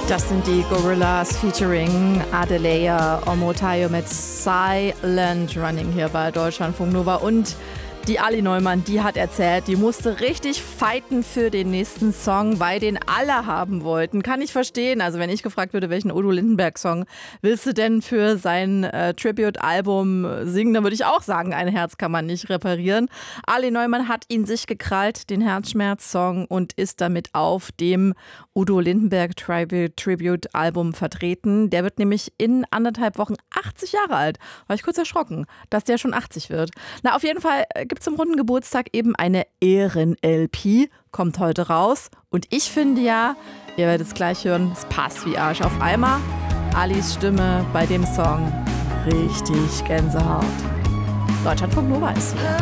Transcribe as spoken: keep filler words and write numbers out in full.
Das sind die Gorillaz featuring Adelea Omotayo mit Silent Running hier bei Deutschlandfunk Nova. Und die Ali Neumann, die hat erzählt, die musste richtig fighten für den nächsten Song, weil den alle haben wollten. Kann ich verstehen. Also wenn ich gefragt würde, welchen Udo Lindenberg-Song willst du denn für sein äh, Tribute-Album singen, dann würde ich auch sagen, ein Herz kann man nicht reparieren. Ali Neumann hat ihn sich gekrallt, den Herzschmerz-Song, und ist damit auf dem Udo Lindenberg Tribute-Album vertreten. Der wird nämlich in anderthalb Wochen achtzig Jahre alt. War ich kurz erschrocken, dass der schon achtzig wird. Na, auf jeden Fall gibt es zum runden Geburtstag eben eine Ehren-L P, kommt heute raus. Und ich finde ja, ihr werdet es gleich hören, es passt wie Arsch auf Eimer. Alis Stimme bei dem Song, richtig Gänsehaut. Deutschlandfunk Nova ist hier.